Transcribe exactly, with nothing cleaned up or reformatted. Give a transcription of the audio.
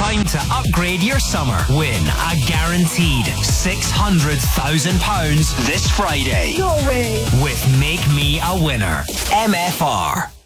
Time to upgrade your summer. Win a guaranteed six hundred thousand pounds this Friday. No way. With Make Me a Winner. M F R.